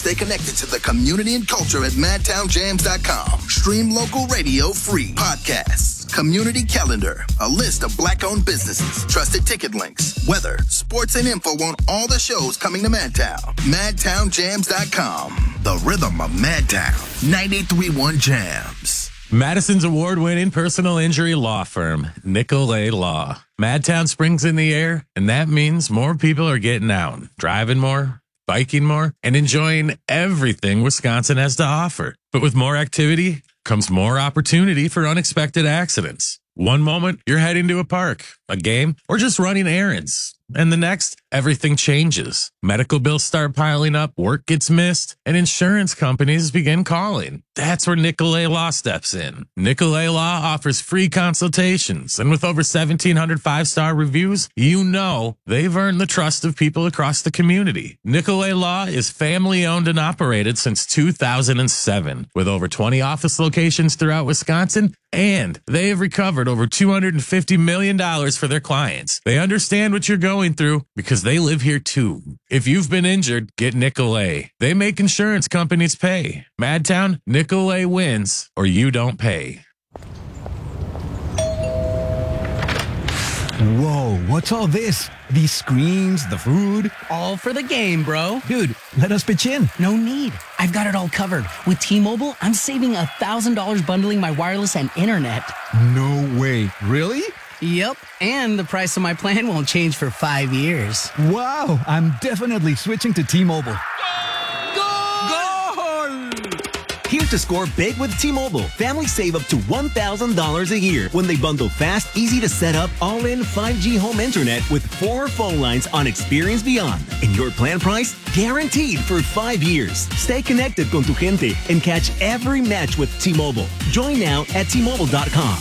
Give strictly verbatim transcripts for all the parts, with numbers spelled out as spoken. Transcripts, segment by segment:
stay connected to the community and culture at madtown jams dot com. Stream local radio free. Podcasts, community calendar, a list of black-owned businesses, trusted ticket links, weather, sports, and info on all the shows coming to Madtown. madtown jams dot com. The rhythm of Madtown. ninety-three point one Jams. Madison's award-winning personal injury law firm, Nicolay Law. Madtown spring's in the air, and that means more people are getting out, driving more, biking more, and enjoying everything Wisconsin has to offer. But with more activity comes more opportunity for unexpected accidents. One moment, you're heading to a park, a game, or just running errands. And the next, everything changes. Medical bills start piling up, work gets missed, and insurance companies begin calling. That's where Nicolay Law steps in. Nicolay Law offers free consultations, and with over seventeen hundred five-star reviews, you know they've earned the trust of people across the community. Nicolay Law is family-owned and operated since two thousand seven, with over twenty office locations throughout Wisconsin, and they have recovered over two hundred fifty million dollars for their clients. They understand what you're going through because they live here too. If you've been injured, get Nicolay. They make insurance companies pay. Madtown, Nicolay wins, or you don't pay. Whoa, what's all this? These screens, the food? All for the game, bro. Dude, let us pitch in. No need. I've got it all covered. With T-Mobile, I'm saving one thousand dollars bundling my wireless and internet. No way. Really? Yep, and the price of my plan won't change for five years. Wow, I'm definitely switching to T-Mobile. Here to score big with T-Mobile. Families save up to one thousand dollars a year when they bundle fast, easy to set up, all-in five G home internet with four phone lines on Experience Beyond. And your plan price? Guaranteed for five years. Stay connected con tu gente and catch every match with T-Mobile. Join now at T Mobile dot com.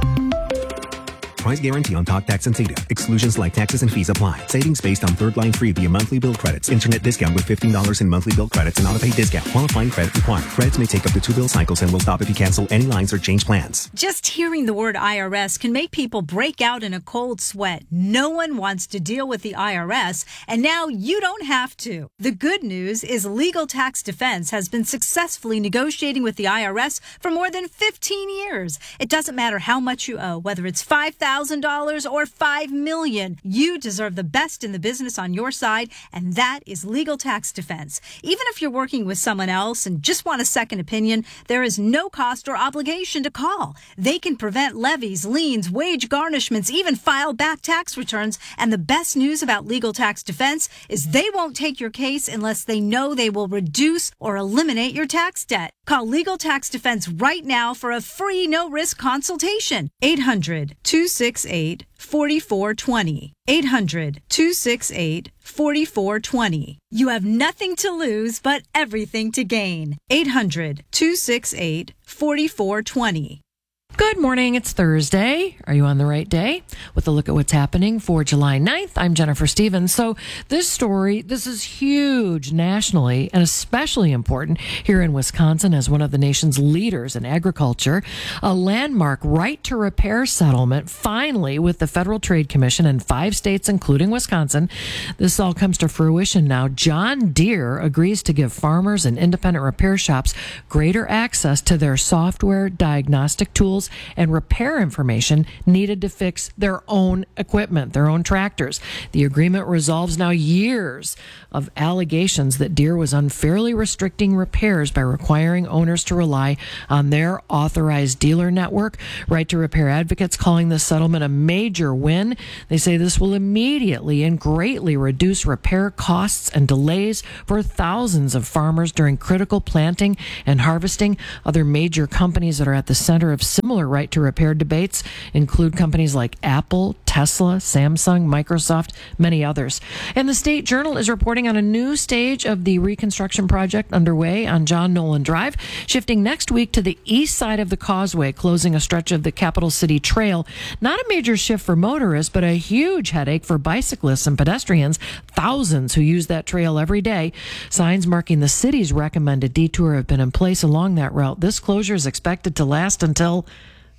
Price guarantee on talk, tax, and data. Exclusions like taxes and fees apply. Savings based on third line free via monthly bill credits. Internet discount with fifteen dollars in monthly bill credits and auto-pay discount. Qualifying credit required. Credits may take up to two bill cycles and will stop if you cancel any lines or change plans. Just hearing the word I R S can make people break out in a cold sweat. No one wants to deal with the I R S, and now you don't have to. The good news is Legal Tax Defense has been successfully negotiating with the I R S for more than fifteen years. It doesn't matter how much you owe, whether it's five thousand dollars or five million dollars. You deserve the best in the business on your side, and that is Legal Tax Defense. Even if you're working with someone else and just want a second opinion, there is no cost or obligation to call. They can prevent levies, liens, wage garnishments, even file back tax returns. And the best news about Legal Tax Defense is they won't take your case unless they know they will reduce or eliminate your tax debt. Call Legal Tax Defense right now for a free no-risk consultation. eight hundred, two six eight, four four two zero. eight hundred, two six eight, four four two zero. You have nothing to lose but everything to gain. eight hundred, two six eight, four four two zero. Good morning. It's Thursday. Are you on the right day? With a look at what's happening for July ninth, I'm Jennifer Stevens. So this story, this is huge nationally and especially important here in Wisconsin as one of the nation's leaders in agriculture. A landmark right to repair settlement finally with the Federal Trade Commission in five states, including Wisconsin. This all comes to fruition now. John Deere agrees to give farmers and independent repair shops greater access to their software, diagnostic tools, and repair information needed to fix their own equipment, their own tractors. The agreement resolves now years of allegations that Deere was unfairly restricting repairs by requiring owners to rely on their authorized dealer network. Right to Repair advocates calling this settlement a major win. They say this will immediately and greatly reduce repair costs and delays for thousands of farmers during critical planting and harvesting. Other major companies that are at the center of similar right to repair debates include companies like Apple, Tesla, Samsung, Microsoft, many others. And the State Journal is reporting on a new stage of the reconstruction project underway on John Nolan Drive, shifting next week to the east side of the causeway, closing a stretch of the Capital City Trail. Not a major shift for motorists, but a huge headache for bicyclists and pedestrians, thousands who use that trail every day. Signs marking the city's recommended detour have been in place along that route. This closure is expected to last until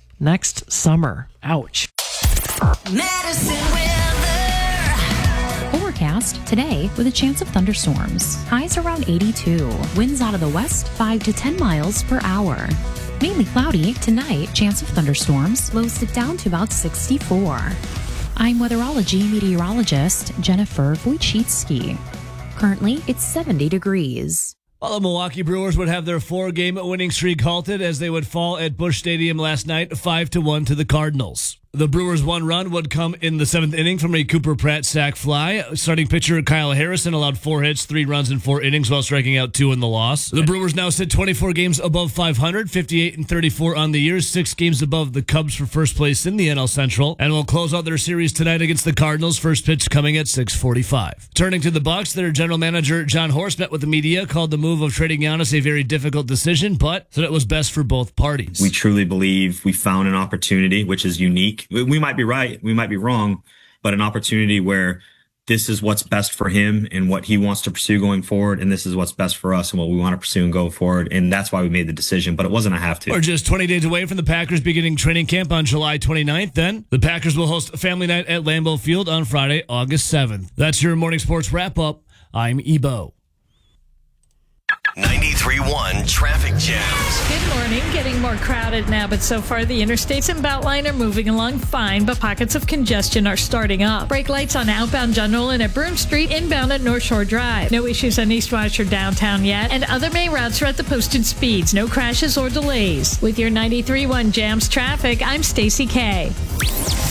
next summer. Ouch. Madison weather. Forecast forecast. Today, with a chance of thunderstorms. Highs around eighty-two. Winds out of the west, five to ten miles per hour. Mainly cloudy. Tonight, chance of thunderstorms. Lows dip down to about sixty-four. I'm weatherology meteorologist Jennifer Wojcicki. Currently, it's seventy degrees. Well, the Milwaukee Brewers would have their four-game winning streak halted as they would fall at Busch Stadium last night, five to one to the Cardinals. The Brewers' one run would come in the seventh inning from a Cooper Pratt sac fly. Starting pitcher Kyle Harrison allowed four hits, three runs in four innings while striking out two in the loss. The Brewers now sit twenty-four games above five hundred, fifty-eight and thirty-four on the year, six games above the Cubs for first place in the N L Central, and will close out their series tonight against the Cardinals. First pitch coming at six forty-five. Turning to the Bucks, their general manager John Horst met with the media, called the move of trading Giannis a very difficult decision, but said it was best for both parties. We truly believe we found an opportunity, which is unique. We might be right, we might be wrong, but an opportunity where this is what's best for him and what he wants to pursue going forward, and this is what's best for us and what we want to pursue and go forward, and that's why we made the decision, but it wasn't a have to. We're just twenty days away from the Packers beginning training camp on July twenty-ninth. Then the Packers will host Family Night at Lambeau Field on Friday, August seventh. That's your morning sports wrap-up. I'm Ebo. ninety-three point one Traffic Jams. Good morning. Getting more crowded now, but so far the interstates and Beltline are moving along fine, but pockets of congestion are starting up. Brake lights on outbound General and at Broome Street, inbound at North Shore Drive. No issues on East Wash or downtown yet, and other main routes are at the posted speeds. No crashes or delays. With your ninety-three point one Jams traffic, I'm Stacy K.